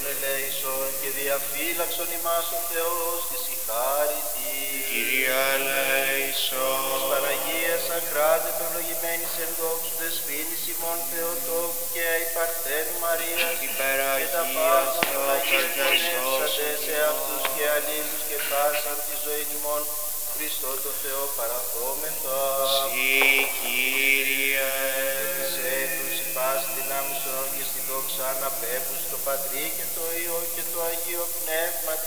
ελέησον και διαφύλαξον ημάς ο Θεός της η χάρη της. Κύριε ελέησον. Της Παναγίας ακράτε προλογημένης εν δόξου δεσπίνης ημών Θεοτόκου και η Παρθένου Μαρίας και τα πάντα πονεύσατε σε αυτούς και αλλήλους και πάσαν τη ζωή ημών Χριστό το Θεό παραθόμεθα. Συ Κύριε. Σε τους υπάς δυνάμεις και στην δόξα αναπέμπους το Πατρί και το Υιό και το Αγίο Πνεύμα